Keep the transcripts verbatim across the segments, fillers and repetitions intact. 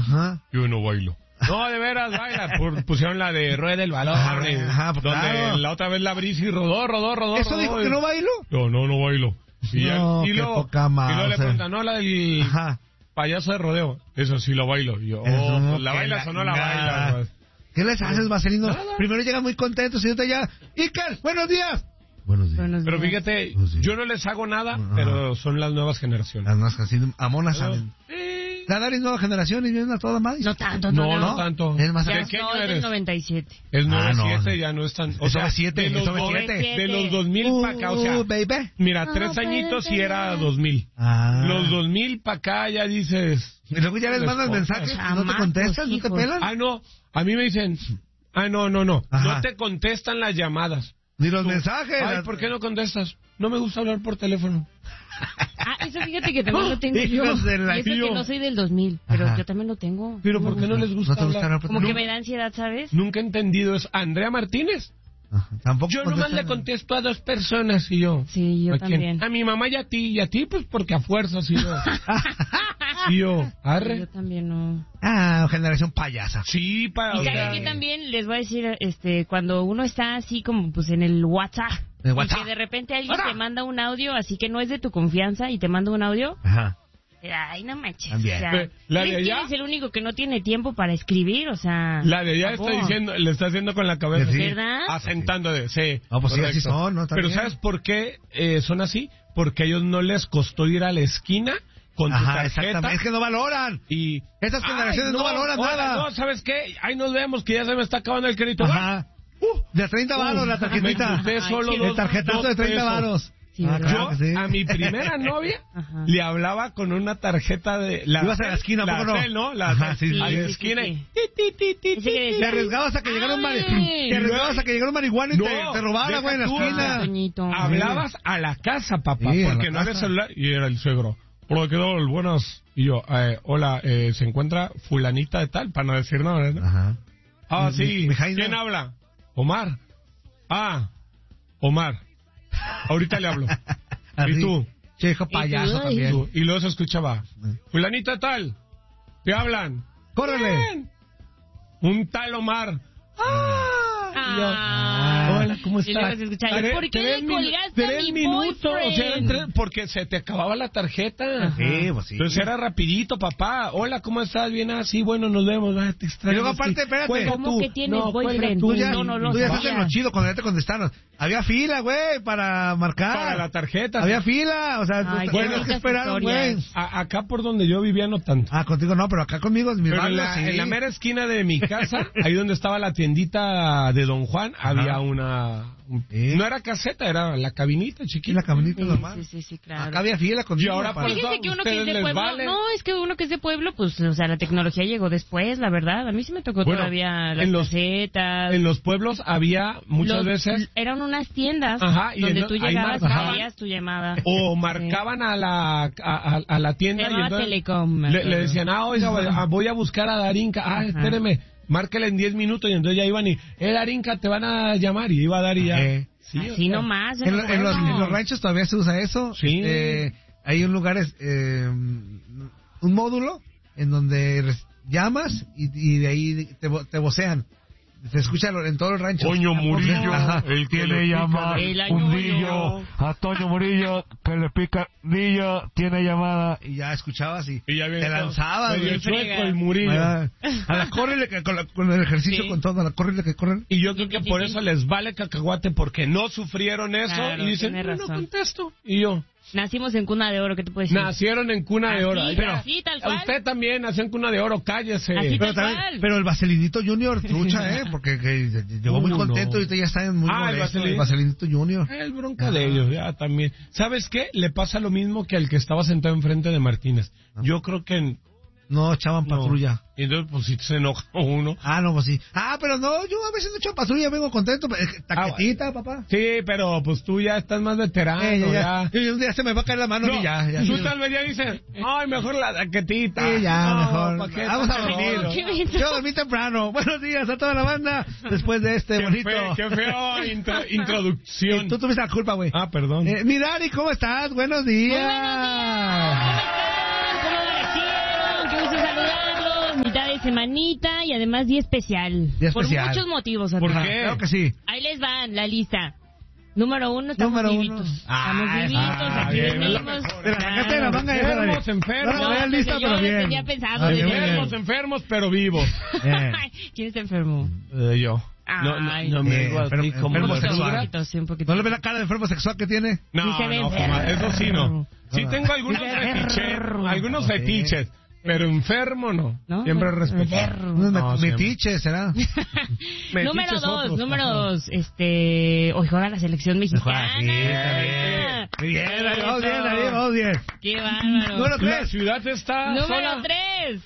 Ajá. Yo no bailo. No, de veras, baila. Por, pusieron la de Rueda el Balón. Ajá, y, ajá, pues donde claro. la otra vez la brisa y rodó, rodó, rodó. ¿Eso rodó, dijo y... que no bailo? No, no, no bailo. Y, no, ya, y, qué luego, poca madre, y luego le o sea. preguntan, no, la del Ajá. payaso de rodeo. Eso sí lo bailo. Y yo, oh, Eso, pues, ¿la que bailas la- o no la nada. bailas? Pues? ¿Qué les haces, Vaselino? Nada. Primero llegan muy contentos y ahorita ya... Iker, buenos días. Buenos días. Buenos Pero días. fíjate, Pues sí. yo no les hago nada, Ajá. pero son las nuevas generaciones. Las más así, amonas Pero- saben. Sí. La Dari es nueva generación y viene a toda madre. No tanto, No, no, no, no. tanto. Es más ¿De Ya qué no, año es del eres? noventa y siete. Es Ah, no. noventa y siete, ya no es tan... O Es sea, noventa y siete, de es los, noventa y dos- siete. de los dos mil para acá, o sea... Uh, baby. Mira, No tres puede añitos y ser. era dos mil. Ah. Los dos mil para acá ya dices... Y luego ya les Les mandas pongas. mensajes y no te Chamacos, contestas, no te hijos. pelan. Ah, no, a mí me dicen... Ah, no, no, no. Ajá. No te contestan las llamadas. Ni los Tú, mensajes. Ay, ¿por qué no contestas? No me gusta hablar por teléfono. Ah, eso fíjate que también lo tengo yo. Hijos de la- Y eso Yo. que no soy del dos mil, pero Ajá. yo también lo tengo. Pero ¿por qué no les gusta ¿No te gusta hablar? hablar por Como que teléfono? me da ansiedad, ¿sabes? Nunca he entendido eso. Andrea Martínez. Ajá, tampoco Yo nomás contestan. le contesto a dos personas y yo. Sí, yo ¿A quién? también. A mi mamá y a ti. Y a ti, pues porque a fuerzas y yo. Y yo, Yo arre. también no. Ah, generación payasa. Sí, para... Y o sea, saben que también les voy a decir, este, cuando uno está así como pues en el WhatsApp, El y WhatsApp. que de repente alguien Hola. te manda un audio, así que no es de tu confianza y te manda un audio, Ajá. ay, no manches. También. O sea, Pe- la de ¿crees que allá? eres el único que no tiene tiempo para escribir? O sea, La de allá está tampoco. diciendo, le está haciendo con la cabeza. Sí. ¿Verdad? Asentando de, sí. Ah, pues sí, correcto. así son, ¿no? Está Pero bien. ¿sabes por qué eh, son así? Porque a ellos no les costó ir a la esquina con tu Ajá, tarjeta. exactamente. Es que no valoran. Y... Esas generaciones Ay, no valoran hola, nada. No, ¿sabes qué? Ahí nos vemos que ya se me está acabando el crédito. Ajá. Uh, de treinta varos la tarjetita. Me chuté solo Ay, dos- El tarjetazo dos de treinta pesos. varos. Sí, Ah, ¿verdad? claro Yo que sí. a mi primera novia Ajá. le hablaba con una tarjeta de... La Ibas a la esquina, ¿a la poco no? Cel, ¿no? La Ajá, Cel. sí, a sí, la sí, esquina sí, y... sí. ti, ti, ti, ti, Ese que ti. decía, Te arriesgabas a que llegara un mari... Ay. Te arriesgabas a que llegara un marihuana y No, te, te robara, güey, en la deja tú, esquina. Toñito. Hablabas a la casa, papá, Sí, a la porque no había casa. celular. Y era el suegro. Hola, ¿qué tal? Buenas. Y yo, eh, hola, eh, ¿se encuentra fulanita de tal? Para no decir nada, ¿verdad? Ajá. Ah, Mi- sí. mi Jaina. ¿Quién habla? Omar. Ah, Omar. Ahorita le hablo. Así. ¿Y tú? Che, hijo payaso Ay. Y, también. tú. Y luego se escuchaba. Fulanita de tal. ¿Te hablan? Córrele. ¿Quién? Un tal Omar. Ah. Y yo, Ah. hola, ¿cómo Y estás? luego se escuchaba, Tres- ¿por qué tres le minu- colgaste a tres mi minutos, o sea, eran boyfriend? tres- porque se te acababa la tarjeta. Sí, pues sí. Entonces era rapidito, papá. Hola, ¿cómo estás? Bien, así, bueno, nos vemos. Ah, te extraño. Y luego, aparte, Sí. espérate. Cuelga ¿Cómo tú. que tienes No, cuelga boyfriend? tú. Tú ya, No, no lo tú ya estás sabía. en lo chido cuando ya te contestaron. Había fila, güey, para marcar. Para la tarjeta. Había fila, o sea, Ay, tú qué tenías que bonitas esperar, güey. historias. A- acá por donde yo vivía no tanto. Ah, contigo no, pero acá conmigo es mi Pero en barrio, la, sí. en la mera esquina de mi casa, ahí donde estaba la tiendita de Don Juan, había una... un- ¿Eh? No era caseta, era la cabinita Aquí chiquita. la camioneta Sí, normal. sí, sí, sí, claro. Acá había fila contigo. Y ahora para- por- Fíjense que uno que es ustedes de les pueblo, vale. no, es que uno que es de pueblo, pues, o sea, la tecnología llegó después, la verdad. A mí sí me tocó Bueno, todavía las en los- casetas. En los pueblos había muchas Los- veces... Eran unas tiendas Ajá, y donde en- tú ahí llegabas, marcaban. pedías tu llamada. O marcaban a la a, a- a la tienda Se y llamaba entonces Telecom, me le, acuerdo. le decían, ah, oiga, voy a- voy a buscar a Darinka. Ah, Ajá. espéreme, márquele en diez minutos. Y entonces ya iban y, eh, Darinka, te van a llamar. Y iba a dar y ya. Eh. Sí, o Así sea, nomás. En, lo- en los, bueno. en los ranchos todavía se usa eso. Sí. Eh, hay un lugar, es, eh, un módulo en donde res- llamas y, y de ahí te, vo- te vocean. Se escucha lo- en todos los ranchos. Toño Murillo, Ajá. el que le llama El añuño. Fundillo, a Toño Murillo, que le pica Dillo, tiene llamada. Y ya escuchabas y, Y ya viene te todo lanzabas. medio güey. chueco el Murillo. Ah, a la córrele que con, la- con el ejercicio, Sí. con todo, a la córrele que corren. Y yo creo que por eso les vale cacahuate, porque no sufrieron eso. Claro, y dicen, tiene no, no razón. contesto. Y yo, Nacimos en cuna de oro, ¿qué te puedes decir? nacieron en cuna de oro. Así, Ay, pero así, tal cual. usted también nació en cuna de oro, cállese. Así Pero, tal también, cual. pero el Vaselinito Junior, trucha, ¿eh? Porque que, llegó muy Uh, contento no. y ahorita ya está muy Ah, el molesto. Vaselin- El Vaselinito Junior. Es bronca de ellos, ya también. ¿Sabes qué? Le pasa lo mismo que al que estaba sentado enfrente de Martínez. Yo creo que... No, echaban no. patrulla. Y entonces, pues, si se enoja uno. Ah, no, pues sí. Ah, pero no, yo a veces no echo patrulla, vengo contento. eh, Taquetita, papá. Sí, pero pues tú ya estás más veterano, Eh, ya, ya. ya. Y un día se me va a caer la mano No, y ya, ya. tú sí. tal vez ya dices, ay, mejor la taquetita. Sí, ya, No, mejor. ¿pa' qué Vamos a tanto dormir. rollo? Qué bien. Yo dormí temprano. Buenos días a toda la banda. Después de este Qué bonito. feo, qué feo intro- introducción. Eh, Tú tuviste la culpa, güey. Ah, perdón. Eh, Mirari, ¿cómo estás? Buenos días. ¿Cómo amanecieron? Qué gusto saludarlos. Mitad semanita y además día especial. Día Por especial. muchos motivos, ¿Por Antonio. qué? Claro que sí. Ahí les van la lista. Número uno, estamos Número uno. vivitos. Ah, estamos vivitos, ah, aquí bien, venimos. Te la sacaste de la manga esa, Dani. Enfermos, enfermos. No, No, no, pues lista, yo pero lo bien. tenía pensado. Ah, desde bien, luego. Enfermos, enfermos, pero vivos. Eh. ¿Quién está enfermo? Eh, yo. No, no, Ay. no me Eh, digo así enfermo- como enfermo lo sexual. Un dura. poquito, sí, un poquito. ¿No le ves la cara de enfermo sexual que tiene? No, Sí se ve no, enfermo. jamás. Eso sí no. Sí tengo algunos Sí se ve fetiches, enfermo. algunos Ok. fetiches, pero enfermo no. ¿No? Siempre respeto. Enfermo. Unos No, met- siempre. metiches, ¿será? Número Metiches dos, otros, número ajá. dos, este, hoy juega la selección mexicana. Sí, está bien. Muy bien, Dani, vamos bien, Dani, vamos bien. Qué bárbaro. No lo La crees. ciudad está Número sola. tres.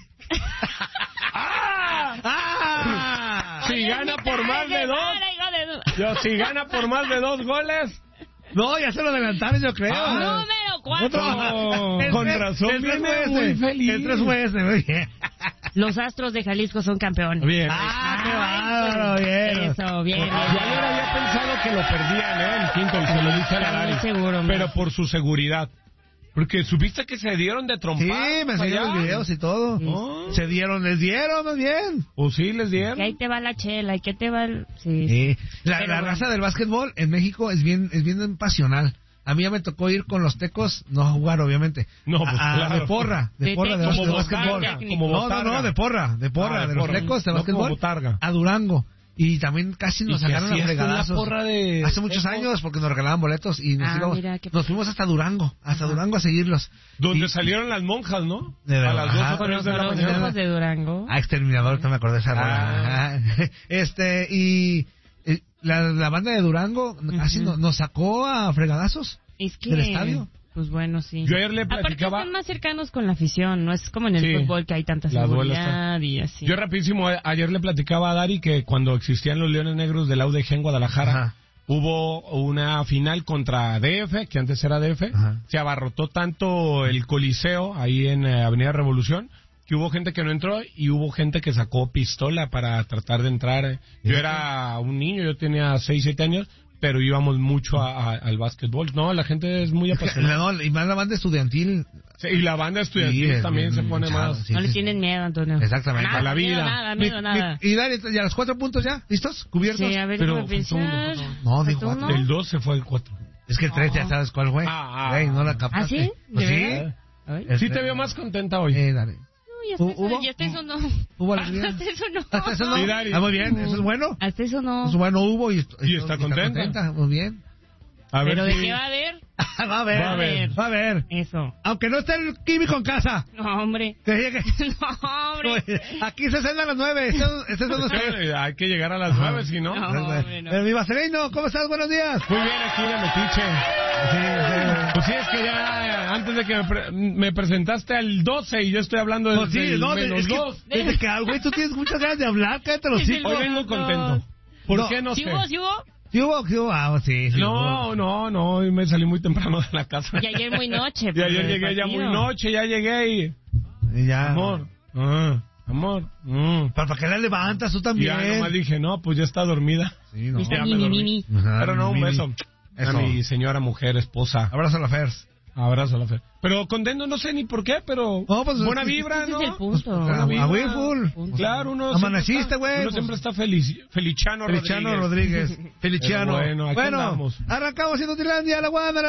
¡Ah! Si Oye, gana mi por más de padre, dos, para, hijo de su- yo, si gana por más de dos goles, No, ya se lo adelantaron, yo creo. Ah. Número cuatro. Otro. El Con tres- razón el tres viene fue muy ese. feliz. El tres fue ese, muy bien. Los Astros de Jalisco son campeones. bien. Ah, qué Ay, bárbaro, bien. Eso, bien, bien. Yo ayer había pensado que lo perdían, ¿eh? El quinto, y se lo dije a la Está muy Dari. seguro, Pero ¿no? por su seguridad. Porque supiste que se dieron de trompar. Sí, me enseñaron los videos y todo. Sí. Se dieron, les dieron, más bien. O sí, les dieron. Que ahí te va la chela, y que te va el... Sí, sí. Sí. La, Pero la bueno. raza del básquetbol en México es bien, es bien pasional. A mí ya me tocó ir con los tecos, no a jugar, obviamente. No, pues, A- a- claro. De porra, de, De porra, de, tecos. básquet- de Como básquetbol. botarga, como no, no, botarga. no, de porra, de porra, Ah, de de los porra. tecos de No como básquetbol. botarga. A Durango. Y también casi nos ¿Y qué sacaron a hacías con la fregadazos. porra de Hace muchos tecos? años, porque nos regalaban boletos y nos Ah, íbamos. mira, qué Nos fuimos hasta Durango, hasta Durango a seguirlos. Donde Y- salieron las monjas, ¿no? De a verdad. las dos Ajá. o Con tres los de la mañana. ojos de Durango. Ah, Exterminador, te me acordé de esa Ah. rola. Ajá. Este, y eh, la, la banda de Durango casi Ujú. nos, nos sacó a fregadazos Es que... del estadio. Pues bueno, sí. Yo ayer le Aparte platicaba... están más cercanos con la afición, no es como en el Sí. fútbol que hay tanta La duela seguridad y así. Yo rapidísimo, a- ayer le platicaba a Dari que cuando existían los Leones Negros del A U D G en Guadalajara, Ajá. hubo una final contra D F, que antes era D F, Ajá. se abarrotó tanto el Coliseo ahí en eh, Avenida Revolución, que hubo gente que no entró y hubo gente que sacó pistola para tratar de entrar. eh. Yo era un niño, yo tenía seis, siete años, pero íbamos mucho a- a- al básquetbol. No, la gente es muy apasionada. No, y más la banda estudiantil. Sí, y la banda estudiantil Sí, es también bien se pone hinchado, más... sí, no le sí. tienen miedo, Antonio. Exactamente. Nada, A la miedo, vida. Nada, Mi- miedo, nada. mi- y Dani, ¿y a los cuatro puntos ya? ¿Listos? ¿Cubiertos? Sí, a ver, Pero déjame faltó uno, pensar. faltó uno. No, dijo ¿Faltó cuatro. uno? El dos se fue el cuatro. Es que el tres ya sabes cuál fue. Ah, ah. Güey, no la ¿Ah, captaste. sí? Pues ¿De sí. verdad? A ver. El Sí te tres. veo más contenta hoy. Eh, Dani. No, ya está, ¿Hubo? eso- ya está eso no. ¿Hubo alegría? Hasta eso no. Hasta eso no. Sí, Dani. Ah, muy bien, eso es bueno. Hasta eso no. Eso es bueno, hubo y, Y está contenta. Muy bien. A ver Pero ¿de si- qué va a haber? va a ver, Va a ver. va a ver. Eso. Aunque no esté el químico en casa. No, hombre. Que llegue. No, hombre. Aquí se cena a las nueve. Este este es donde estoy. Eh, Hay que llegar a las nueve, si no. No. hombre, no. Eh, mi Vaselino, ¿cómo estás? Buenos días. Muy bien, aquí de Metiche. Sí, sí. Pues sí, es que ya eh, antes de que me, pre- me presentaste al doce y yo estoy hablando desde Pues sí, el no, menos es que, dos. desde que, ah, güey, tú tienes muchas ganas de hablar, cállate los Sí, hijos. Hoy vengo contento. ¿Por No. qué no ¿Sí sé? hubo, sí hubo? ¿Qué hubo? ¿Qué hubo? Ah, sí, sí. No, no, no, hoy me salí muy temprano de la casa. Y ayer muy noche. Y pues, ayer el llegué ya muy partido. noche, ya llegué y... Y ya. Amor, ah, amor, mm. ¿Para, para qué la levantas tú Y también? ya nomás dije, no, pues ya está dormida. Sí, no. Y está Ya me mini, dormí. mini. Ajá, Pero no, un Mimi. beso. A Eso. mi señora mujer, esposa. Abrazo a la Fers. Abrazo a la fe. Pero contento, no sé ni por qué, pero No, pues, buena es- vibra, Ese ¿no? es el punto. A, vibra. a Willful. Punto. Claro, uno Amaneciste, siempre está- güey, Uno pues. siempre está felici- Feliciano, Feliciano Rodríguez. Feliciano. Pero bueno, aquí andamos. arrancamos Inutilandia, la Guadalajara.